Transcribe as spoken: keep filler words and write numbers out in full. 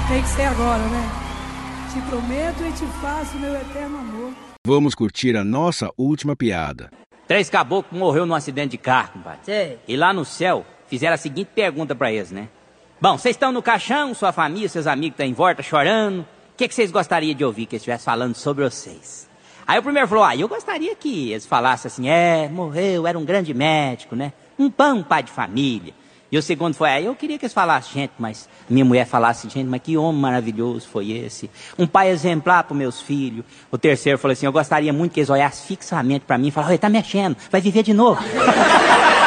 Tem que ser agora, né? Te prometo e te faço meu eterno amor. Vamos curtir a nossa última piada. Três caboclos morreu num acidente de carro, compadre. Sei. E lá no céu, fizeram a seguinte pergunta pra eles, né? Bom, vocês estão no caixão, sua família, seus amigos estão em volta chorando. O que, que vocês gostariam de ouvir que eles estivessem falando sobre vocês? Aí o primeiro falou, ah, eu gostaria que eles falassem assim, é, morreu, era um grande médico, né? Um bom pai de família. E o segundo foi, ah, eu queria que eles falassem, gente, mas minha mulher falasse, gente, mas que homem maravilhoso foi esse. Um pai exemplar para meus filhos. O terceiro falou assim, eu gostaria muito que eles olhassem fixamente para mim e falassem, ele tá mexendo, vai viver de novo.